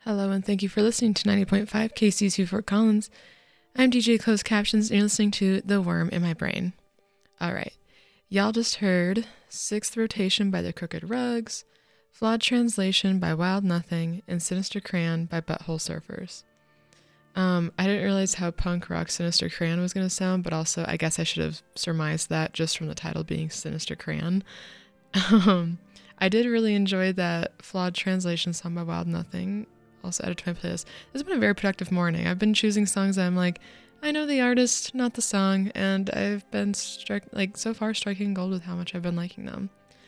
Hello, and thank you for listening to 90.5 KCSU Fort Collins. I'm DJ Closed Captions, and you're listening to The Worm in My Brain. Alright, y'all just heard Sixth Rotation by The Crooked Rugs, Flawed Translation by Wild Nothing, and Sinister Crayon by Butthole Surfers. I didn't realize how punk rock Sinister Crayon was going to sound, but also I guess I should have surmised that just from the title being Sinister Crayon. I did really enjoy that Flawed Translation song by Wild Nothing. Also added to my playlist. This has been a very productive morning. I've been choosing songs that I'm like, I know the artist, not the song, and I've been so far striking gold with how much I've been liking them.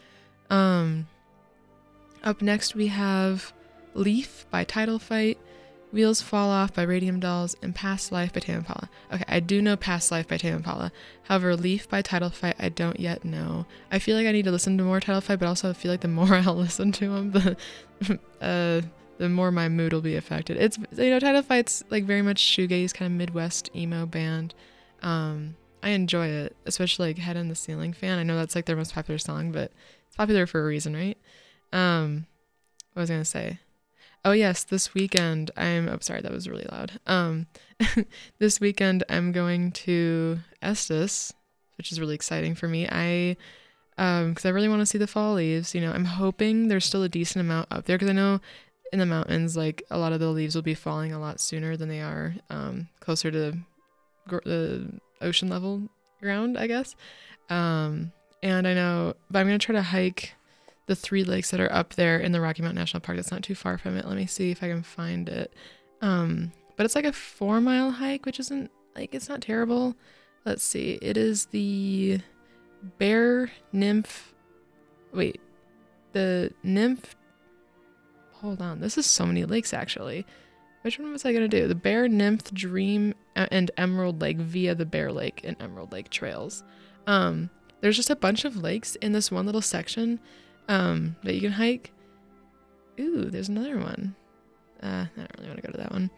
Up next we have Leaf by Title Fight, Wheels Fall Off by Radium Dolls, and Past Life by Tame Impala. Okay, I do know Past Life by Tame Impala. However, Leaf by Title Fight, I don't yet know. I feel like I need to listen to more Title Fight, but also I feel like the more I'll listen to them, the more my mood will be affected. It's, Title Fight's like very much shoegaze, kind of Midwest emo band. I enjoy it, especially like Head in the Ceiling fan. I know that's like their most popular song, but it's popular for a reason, right? What was I gonna say? Oh yes, this weekend sorry, that was really loud. This weekend I'm going to Estes, which is really exciting for me. Because I really want to see the fall leaves. I'm hoping there's still a decent amount up there, because I know in the mountains, like a lot of the leaves will be falling a lot sooner than they are closer to the ocean level ground, I guess. And I know, but I'm gonna try to hike the 3 lakes that are up there in the Rocky Mountain National Park. That's not too far from it. Let me see if I can find it. But it's like a 4-mile hike, which isn't like, it's not terrible. Let's see. It is the Bear Nymph. Wait, the Nymph. Hold on. This is so many lakes actually. Which one was I gonna do? The Bear, Nymph, Dream, and Emerald Lake via the Bear Lake and Emerald Lake trails. There's just a bunch of lakes in this one little section that you can hike. Ooh, there's another one. I don't really want to go to that one.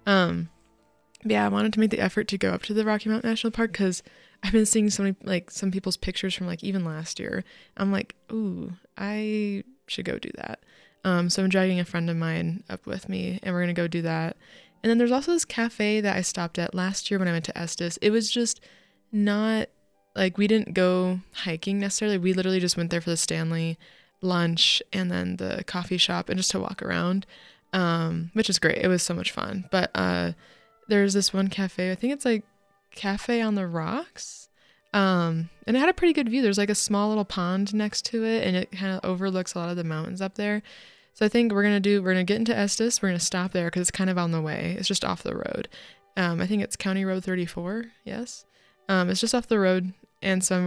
But yeah, I wanted to make the effort to go up to the Rocky Mountain National Park, because I've been seeing so many, some people's pictures from even last year. I'm like, ooh, I should go do that. So I'm dragging a friend of mine up with me, and we're gonna go do that. And then there's also this cafe that I stopped at last year when I went to Estes. It was just not we didn't go hiking necessarily. We literally just went there for the Stanley lunch and then the coffee shop and just to walk around, which is great. It was so much fun. But there's this one cafe, I think it's Cafe on the Rocks, and it had a pretty good view. There's a small little pond next to it, and it kind of overlooks a lot of the mountains up there. So I think we're gonna get into Estes. We're gonna stop there because it's kind of on the way. It's just off the road. I think it's County Road 34. Yes. It's just off the road, and so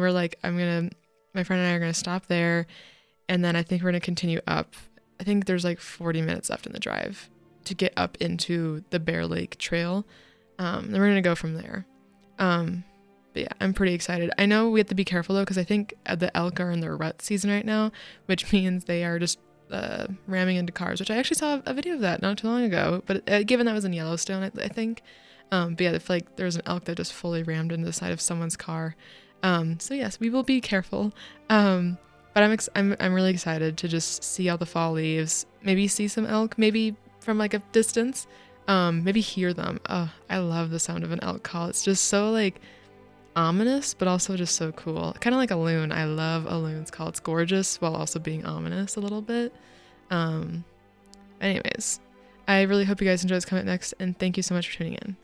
my friend and I are gonna stop there, and then I think we're gonna continue up. I think there's 40 minutes left in the drive to get up into the Bear Lake Trail. Then we're gonna go from there. But yeah, I'm pretty excited. I know we have to be careful though, because I think the elk are in their rut season right now, which means they are just ramming into cars, which I actually saw a video of that not too long ago. But given that was in Yellowstone, I think. But yeah, if there was an elk that just fully rammed into the side of someone's car. So yes, we will be careful. But I'm really excited to just see all the fall leaves. Maybe see some elk, maybe from a distance. Maybe hear them. Oh, I love the sound of an elk call. It's just so ominous, but also just so cool. Kind of like a loon. I love a loon's call. It's gorgeous while also being ominous a little bit. Anyways, I really hope you guys enjoy this coming up next, and thank you so much for tuning in.